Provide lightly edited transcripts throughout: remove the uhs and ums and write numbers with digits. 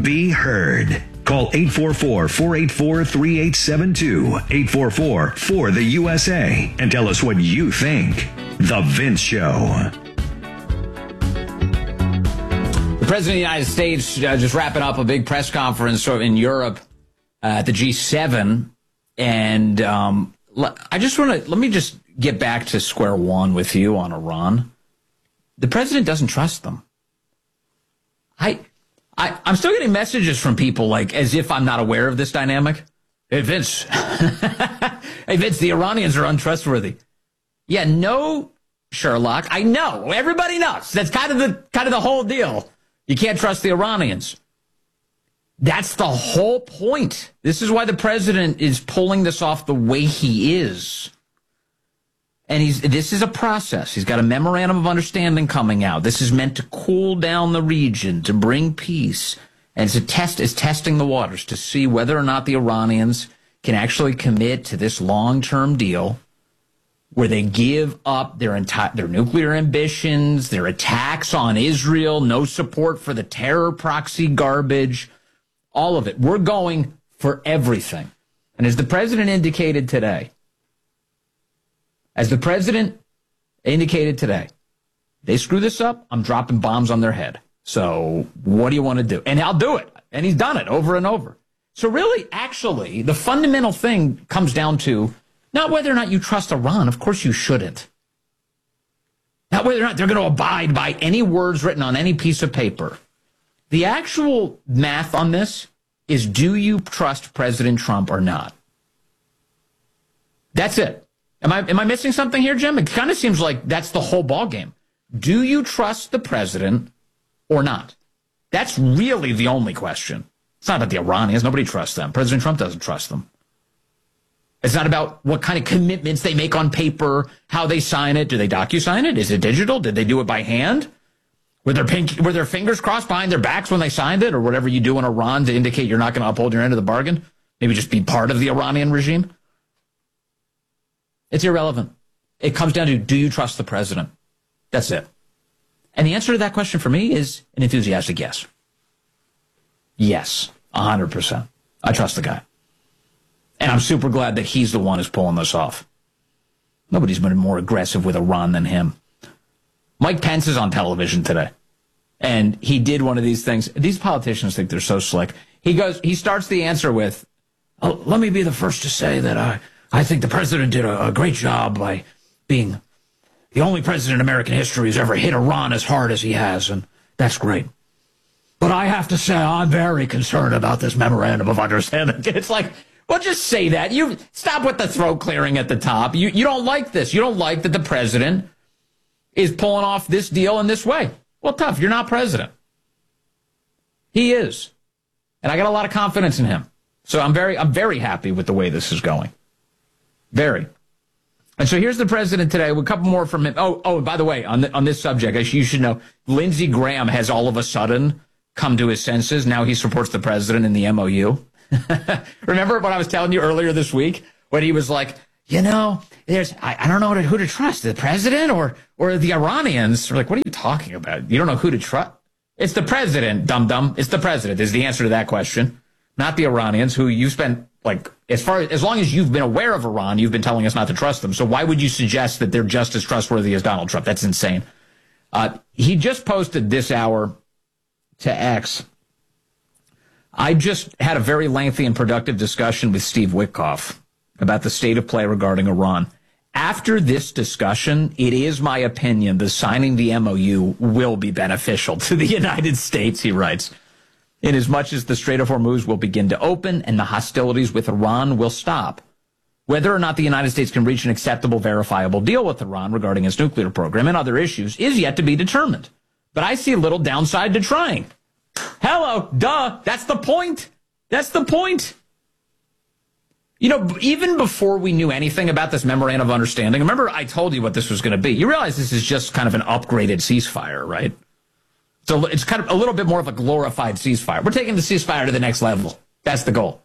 be heard. Call 844-484-3872, 844-4-THE-USA, and tell us what you think. The Vince Show. The President of the United States just wrapping up a big press conference in Europe at the G7. And let me just get back to square one with you on Iran. The president doesn't trust them. I'm still getting messages from people like as if I'm not aware of this dynamic. Hey, Vince. Hey, Vince, the Iranians are untrustworthy. Yeah, no, Sherlock. I know. Everybody knows. That's kind of the whole deal. You can't trust the Iranians. That's the whole point. This is why the president is pulling this off the way he is. And this is a process. He's got a memorandum of understanding coming out. This is meant to cool down the region, to bring peace. And it's testing the waters to see whether or not the Iranians can actually commit to this long-term deal where they give up their nuclear ambitions, their attacks on Israel, no support for the terror proxy garbage, all of it. We're going for everything. And as the president indicated today, they screw this up, I'm dropping bombs on their head. So what do you want to do? And I'll do it. And he's done it over and over. So really, actually, the fundamental thing comes down to not whether or not you trust Iran. Of course you shouldn't. Not whether or not they're going to abide by any words written on any piece of paper. The actual math on this is, do you trust President Trump or not? That's it. Am I missing something here, Jim? It kind of seems like that's the whole ballgame. Do you trust the president or not? That's really the only question. It's not about the Iranians. Nobody trusts them. President Trump doesn't trust them. It's not about what kind of commitments they make on paper, how they sign it. Do they docu-sign it? Is it digital? Did they do it by hand? Were their fingers crossed behind their backs when they signed it, or whatever you do in Iran to indicate you're not going to uphold your end of the bargain? Maybe just be part of the Iranian regime? It's irrelevant. It comes down to, do you trust the president? That's it. And the answer to that question for me is an enthusiastic yes. Yes, 100%. I trust the guy. And I'm super glad that he's the one who's pulling this off. Nobody's been more aggressive with Iran than him. Mike Pence is on television today. And he did one of these things. These politicians think they're so slick. He starts the answer with, oh, let me be the first to say that I think the president did a great job by being the only president in American history who's ever hit Iran as hard as he has, and that's great. But I have to say I'm very concerned about this memorandum of understanding. It's like, well, just say that. You stop with the throat clearing at the top. You don't like this. You don't like that the president is pulling off this deal in this way. Well, tough. You're not president. He is. And I got a lot of confidence in him. So I'm very happy with the way this is going. Very. And so here's the president today with a couple more from him. Oh, by the way, on this subject, you should know, Lindsey Graham has all of a sudden come to his senses. Now he supports the president in the MOU. Remember what I was telling you earlier this week when he was like, I don't know who to trust, the president or the Iranians. We're like, what are you talking about? You don't know who to trust? It's the president, dum-dum. It's the president is the answer to that question, not the Iranians, who you spent, like, as long as you've been aware of Iran, you've been telling us not to trust them. So why would you suggest that they're just as trustworthy as Donald Trump? That's insane. He just posted this hour to X. I just had a very lengthy and productive discussion with Steve Witkoff about the state of play regarding Iran. After this discussion, it is my opinion that signing the MOU will be beneficial to the United States, he writes, inasmuch as the Strait of Hormuz will begin to open and the hostilities with Iran will stop. Whether or not the United States can reach an acceptable, verifiable deal with Iran regarding its nuclear program and other issues is yet to be determined. But I see little downside to trying. Hello, duh, that's the point. That's the point. You know, even before we knew anything about this memorandum of understanding, remember I told you what this was going to be. You realize this is just kind of an upgraded ceasefire, right? So it's kind of a little bit more of a glorified ceasefire. We're taking the ceasefire to the next level. That's the goal.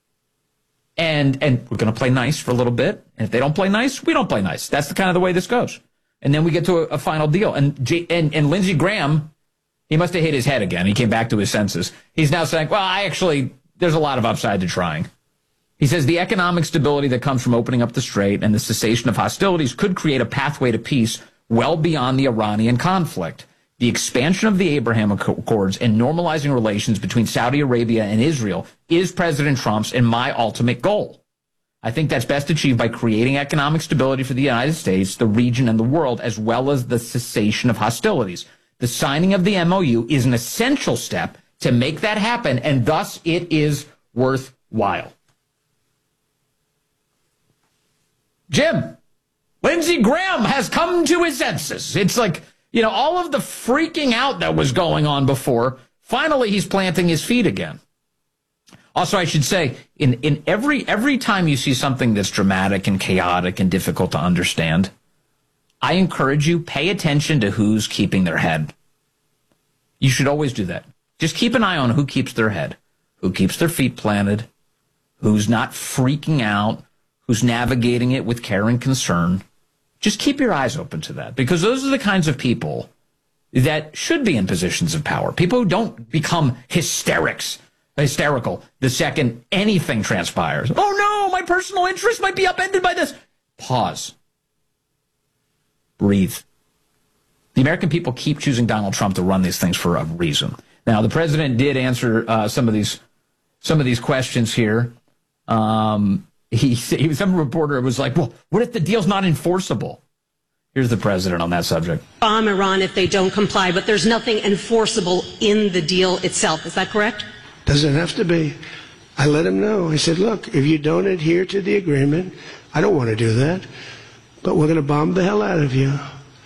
And we're going to play nice for a little bit. And if they don't play nice, we don't play nice. That's the kind of the way this goes. And then we get to a final deal. And Lindsey Graham He must have hit his head again. He came back to his senses. He's now saying, well, there's a lot of upside to trying. He says the economic stability that comes from opening up the strait and the cessation of hostilities could create a pathway to peace well beyond the Iranian conflict. The expansion of the Abraham Accords and normalizing relations between Saudi Arabia and Israel is President Trump's and my ultimate goal. I think that's best achieved by creating economic stability for the United States, the region, and the world, as well as the cessation of hostilities. The signing of the MOU is an essential step to make that happen, and thus it is worthwhile. Jim, Lindsey Graham has come to his senses. It's like, all of the freaking out that was going on before, finally he's planting his feet again. Also, I should say, in every time you see something that's dramatic and chaotic and difficult to understand, I encourage you, pay attention to who's keeping their head. You should always do that. Just keep an eye on who keeps their head, who keeps their feet planted, who's not freaking out, who's navigating it with care and concern. Just keep your eyes open to that, because those are the kinds of people that should be in positions of power. People who don't become hysterical the second anything transpires. Oh no, my personal interest might be upended by this. Pause. Breathe. The American people keep choosing Donald Trump to run these things for a reason. Now, the president did answer some of these questions here. Some reporter was like, well, what if the deal's not enforceable? Here's the president on that subject. Bomb Iran if they don't comply, but there's nothing enforceable in the deal itself. Is that correct? Doesn't have to be. I let him know. I said, look, if you don't adhere to the agreement, I don't want to do that, but we're going to bomb the hell out of you.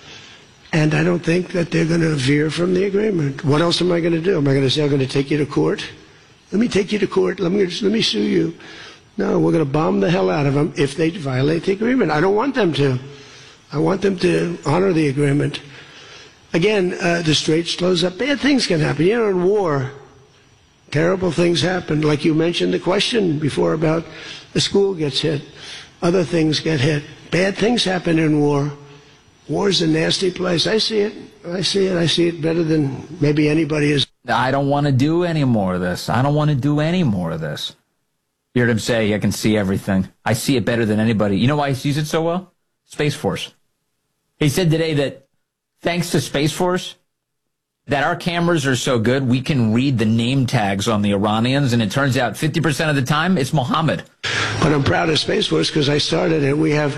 And I don't think that they're going to veer from the agreement. What else am I going to do? Am I going to say I'm going to take you to court? Let me take you to court. Let me sue you. No, we're going to bomb the hell out of them if they violate the agreement. I don't want them to. I want them to honor the agreement. Again, the strait slows up. Bad things can happen. In war, terrible things happen. Like you mentioned the question before about the school gets hit. Other things get hit. Bad things happen in war. War is a nasty place. I see it. I see it better than maybe anybody is. I don't want to do any more of this. I don't want to do any more of this. You heard him say, I can see everything. I see it better than anybody. You know why he sees it so well? Space Force. He said today that thanks to Space Force, that our cameras are so good, we can read the name tags on the Iranians, and it turns out 50% of the time, it's Mohammed. But I'm proud of Space Force because I started it. We have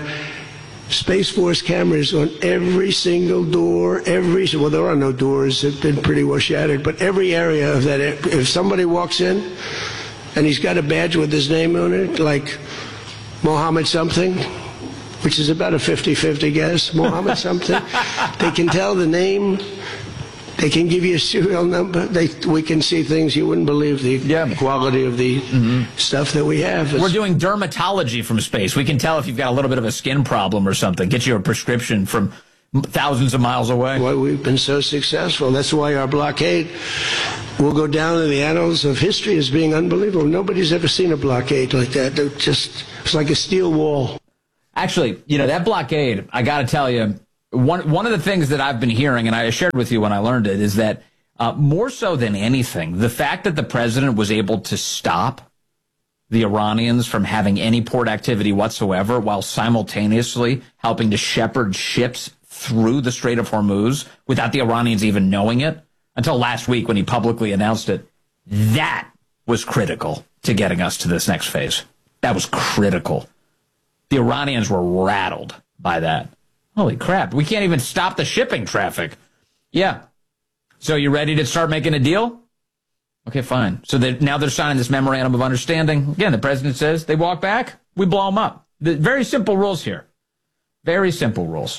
Space Force cameras on every single door, well, there are no doors. They've been pretty well shattered, but every area of that, if somebody walks in and he's got a badge with his name on it, like Mohammed something, which is about a 50-50 guess, Mohammed something, they can tell the name. They can give you a serial number. We can see things you wouldn't believe, the quality of the stuff that we have. We're doing dermatology from space. We can tell if you've got a little bit of a skin problem or something. Get you a prescription from thousands of miles away. Why we've been so successful. That's why our blockade will go down in the annals of history as being unbelievable. Nobody's ever seen a blockade like that. It's like a steel wall. Actually, that blockade, I got to tell you, one of the things that I've been hearing, and I shared with you when I learned it, is that more so than anything, the fact that the president was able to stop the Iranians from having any port activity whatsoever while simultaneously helping to shepherd ships through the Strait of Hormuz without the Iranians even knowing it, until last week when he publicly announced it, that was critical to getting us to this next phase. That was critical. The Iranians were rattled by that. Holy crap, we can't even stop the shipping traffic. Yeah. So you ready to start making a deal? Okay, fine. So now they're signing this memorandum of understanding. Again, the president says they walk back, we blow them up. Very simple rules here. Very simple rules.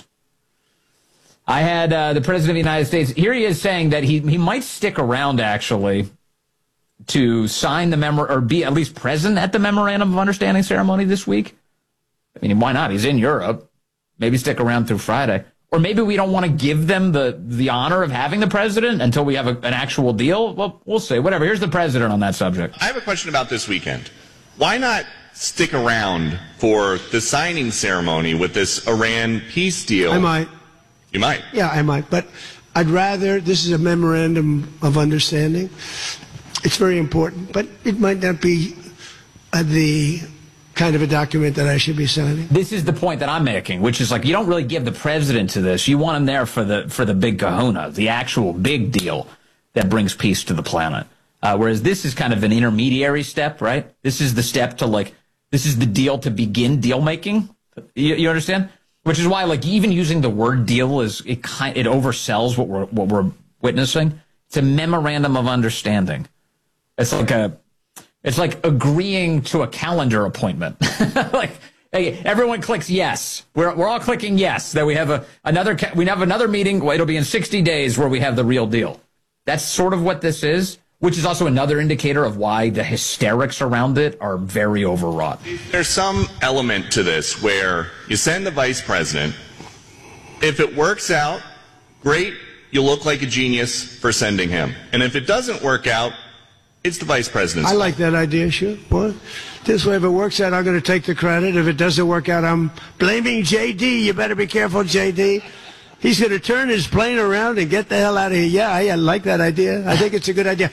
I had the president of the United States, here he is saying that he might stick around, actually, to sign the or be at least present at the memorandum of understanding ceremony this week. I mean, why not? He's in Europe. Maybe stick around through Friday. Or maybe we don't want to give them the honor of having the president until we have an actual deal. Well, we'll see. Whatever. Here's the president on that subject. I have a question about this weekend. Why not stick around for the signing ceremony with this Iran peace deal? I might. You might? Yeah, I might. But I'd rather, this is a memorandum of understanding. It's very important, but it might not be the kind of a document that I should be signing. This is the point that I'm making, which is like, you don't really give the president to this. You want him there for the big kahuna, the actual big deal that brings peace to the planet. Whereas this is kind of an intermediary step, right? This is the step to like, this is the deal to begin deal making. You understand? Which is why, like, even using the word deal is it oversells what we're witnessing. It's a memorandum of understanding. It's like agreeing to a calendar appointment. Like, hey, everyone clicks yes. We're all clicking yes that we have another meeting. It'll be in 60 days where we have the real deal. That's sort of what this is, which is also another indicator of why the hysterics around it are very overwrought. There's some element to this where you send the vice president. If it works out, great, you look like a genius for sending him. And if it doesn't work out, it's the vice president's. I like that idea, sure. Boy, this way, if it works out, I'm going to take the credit. If it doesn't work out, I'm blaming J.D. You better be careful, J.D. He's going to turn his plane around and get the hell out of here. Yeah, I like that idea. I think it's a good idea.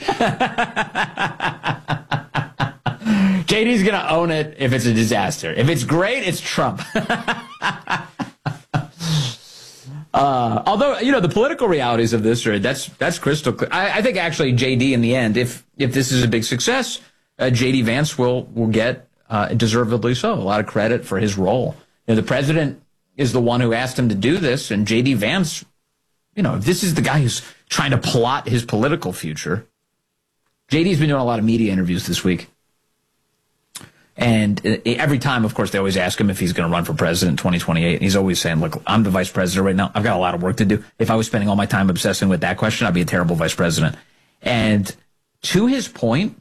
JD's going to own it if it's a disaster. If it's great, it's Trump. Although, you know, the political realities of this are that's crystal clear. I think actually JD in the end, if this is a big success, JD Vance will get deservedly so a lot of credit for his role. You know, the president is the one who asked him to do this, and JD Vance, you know, if this is the guy who's trying to plot his political future. JD's been doing a lot of media interviews this week. And every time, of course, they always ask him if he's going to run for president in 2028. And he's always saying, look, I'm the vice president right now. I've got a lot of work to do. If I was spending all my time obsessing with that question, I'd be a terrible vice president. And to his point,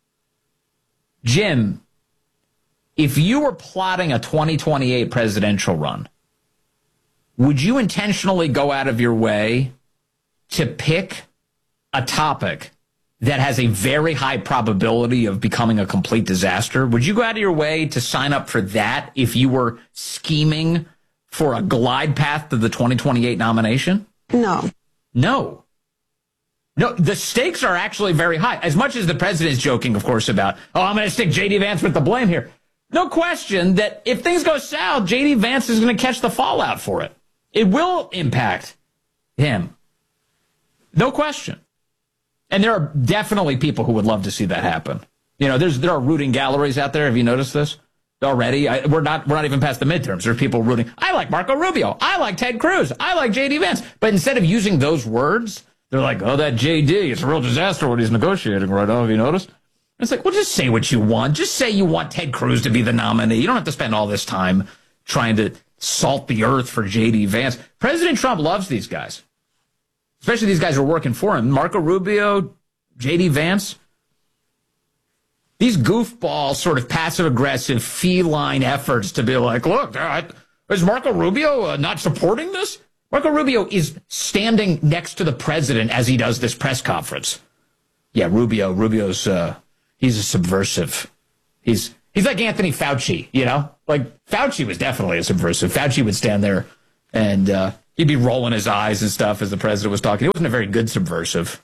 Jim, if you were plotting a 2028 presidential run, would you intentionally go out of your way to pick a topic that has a very high probability of becoming a complete disaster? Would you go out of your way to sign up for that if you were scheming for a glide path to the 2028 nomination? No. No. No, the stakes are actually very high. As much as the president is joking, of course, about, I'm going to stick J.D. Vance with the blame here. No question that if things go south, J.D. Vance is going to catch the fallout for it. It will impact him. No question. And there are definitely people who would love to see that happen. You know, there are rooting galleries out there. Have you noticed this already? We're not even past the midterms. There are people rooting. I like Marco Rubio. I like Ted Cruz. I like J.D. Vance. But instead of using those words, they're like, oh, that J.D., it's a real disaster what he's negotiating right now. Have you noticed? It's like, well, just say what you want. Just say you want Ted Cruz to be the nominee. You don't have to spend all this time trying to salt the earth for J.D. Vance. President Trump loves these guys, especially these guys who are working for him. Marco Rubio, J.D. Vance. These goofball, sort of passive-aggressive, feline efforts to be like, look, is Marco Rubio not supporting this? Marco Rubio is standing next to the president as he does this press conference. Yeah, Rubio's he's a subversive. He's like Anthony Fauci, you know? Like, Fauci was definitely a subversive. Fauci would stand there and he'd be rolling his eyes and stuff as the president was talking. He wasn't a very good subversive.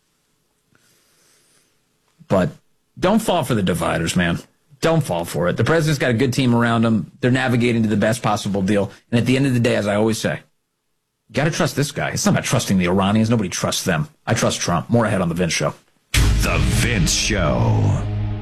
But don't fall for the dividers, man. Don't fall for it. The president's got a good team around him. They're navigating to the best possible deal. And at the end of the day, as I always say, you got to trust this guy. It's not about trusting the Iranians. Nobody trusts them. I trust Trump. More ahead on The Vince Show. The Vince Show.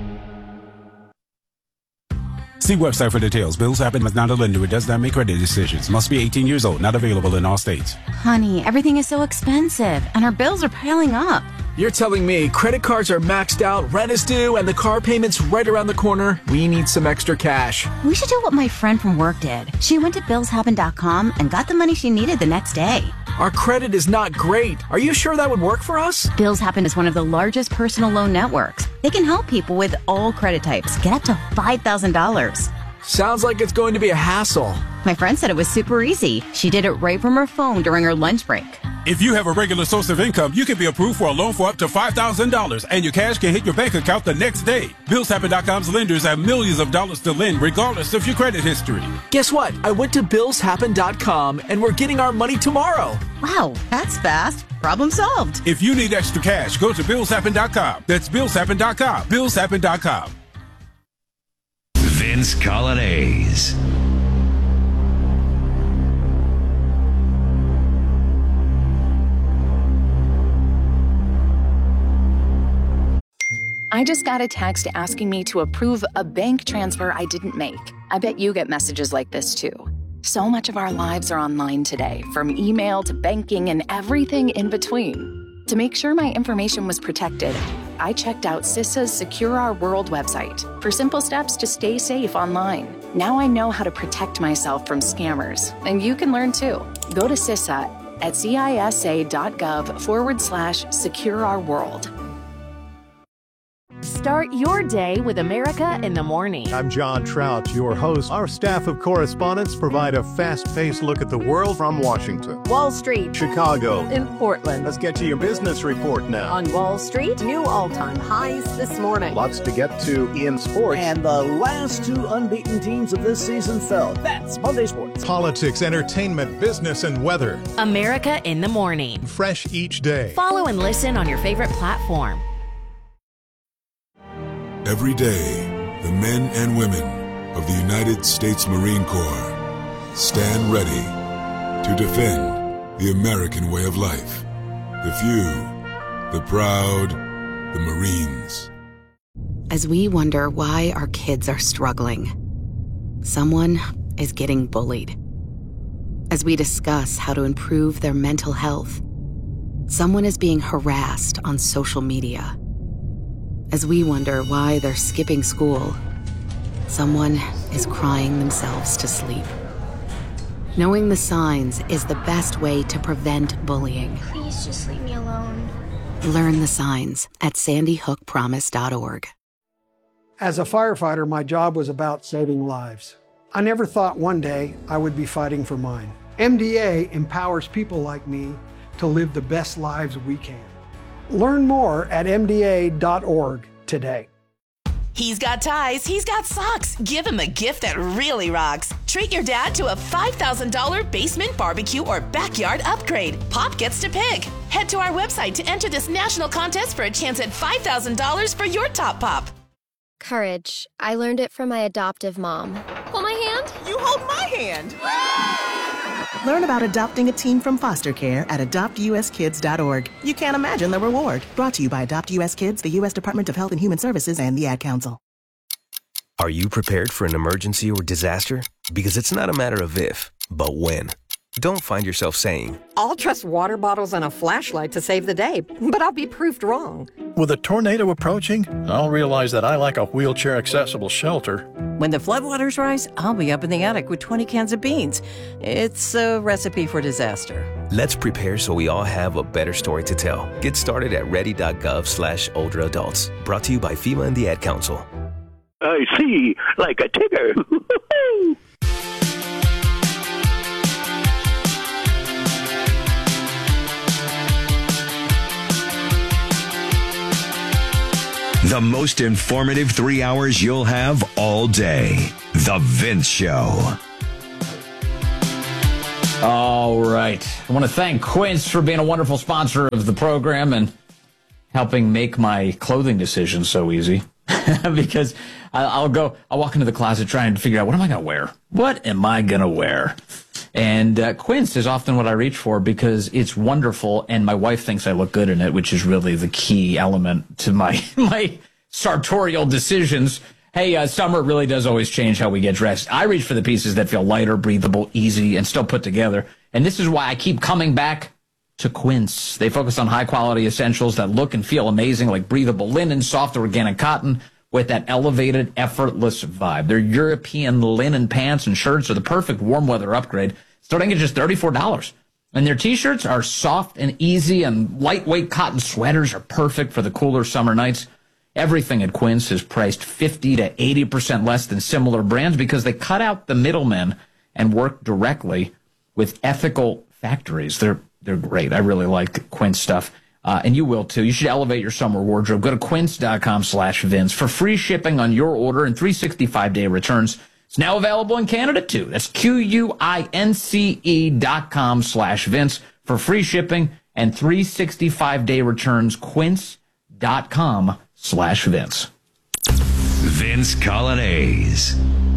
See website for details. Bills happen is not a lender. It does not make credit decisions. Must be 18 years old. Not available in all states. Honey, everything is so expensive, and our bills are piling up. You're telling me credit cards are maxed out, rent is due, and the car payment's right around the corner? We need some extra cash. We should do what my friend from work did. She went to billshappen.com and got the money she needed the next day. Our credit is not great. Are you sure that would work for us? Bills Happen is one of the largest personal loan networks. They can help people with all credit types get up to $5,000. Sounds like it's going to be a hassle. My friend said it was super easy. She did it right from her phone during her lunch break. If you have a regular source of income, you can be approved for a loan for up to $5,000, and your cash can hit your bank account the next day. BillsHappen.com's lenders have millions of dollars to lend, regardless of your credit history. Guess what? I went to BillsHappen.com, and we're getting our money tomorrow. Wow, that's fast. Problem solved. If you need extra cash, go to BillsHappen.com. That's BillsHappen.com. BillsHappen.com. Vince Colonnese. I just got a text asking me to approve a bank transfer I didn't make. I bet you get messages like this too. So much of our lives are online today, from email to banking and everything in between. To make sure my information was protected, I checked out CISA's Secure Our World website for simple steps to stay safe online. Now I know how to protect myself from scammers, and you can learn too. Go to CISA at cisa.gov/Secure Our World. Start your day with America in the Morning. I'm John Trout, your host. Our staff of correspondents provide a fast-paced look at the world from Washington, Wall Street, Chicago, and Portland. Let's get to your business report now. On Wall Street, new all-time highs this morning. Lots to get to in sports. And the last two unbeaten teams of this season fell. That's Monday Sports. Politics, entertainment, business, and weather. America in the Morning. Fresh each day. Follow and listen on your favorite platform. Every day, the men and women of the United States Marine Corps stand ready to defend the American way of life. The few, the proud, the Marines. As we wonder why our kids are struggling, someone is getting bullied. As we discuss how to improve their mental health, someone is being harassed on social media. As we wonder why they're skipping school, someone is crying themselves to sleep. Knowing the signs is the best way to prevent bullying. Please just leave me alone. Learn the signs at sandyhookpromise.org. As a firefighter, my job was about saving lives. I never thought one day I would be fighting for mine. MDA empowers people like me to live the best lives we can. Learn more at MDA.org today. He's got ties, he's got socks. Give him a gift that really rocks. Treat your dad to a $5,000 basement barbecue or backyard upgrade. Pop gets to pick. Head to our website to enter this national contest for a chance at $5,000 for your top pop. Courage. I learned it from my adoptive mom. Hold my hand. You hold my hand. Learn about adopting a teen from foster care at adoptuskids.org. You can't imagine the reward. Brought to you by Adopt US Kids, the U.S. Department of Health and Human Services, and the Ad Council. Are you prepared for an emergency or disaster? Because it's not a matter of if, but when. Don't find yourself saying, I'll trust water bottles and a flashlight to save the day, but I'll be proved wrong. With a tornado approaching, I'll realize that I lack a wheelchair-accessible shelter. When the floodwaters rise, I'll be up in the attic with 20 cans of beans. It's a recipe for disaster. Let's prepare so we all have a better story to tell. Get started at ready.gov/older adults. Brought to you by FEMA and the Ad Council. I see, like a tigger. The most informative 3 hours you'll have all day. The Vince Show. All right. I want to thank Quince for being a wonderful sponsor of the program and helping make my clothing decisions so easy. Because I'll walk into the closet trying to figure out, what am I going to wear? What am I going to wear? And Quince is often what I reach for because it's wonderful, and my wife thinks I look good in it, which is really the key element to my sartorial decisions. Hey, summer really does always change how we get dressed. I reach for the pieces that feel lighter, breathable, easy, and still put together. And this is why I keep coming back to Quince. They focus on high-quality essentials that look and feel amazing, like breathable linen, soft organic cotton, with that elevated, effortless vibe. Their European linen pants and shirts are the perfect warm weather upgrade, starting at just $34. And their t-shirts are soft and easy, and lightweight cotton sweaters are perfect for the cooler summer nights. Everything at Quince is priced 50 to 80% less than similar brands because they cut out the middlemen and work directly with ethical factories. They're They're great. I really like Quince stuff. And you will, too. You should elevate your summer wardrobe. Go to quince.com/Vince for free shipping on your order and 365-day returns. It's now available in Canada, too. That's QUINCE.com/Vince for free shipping and 365-day returns. Quince.com/Vince. Vince Colonnese.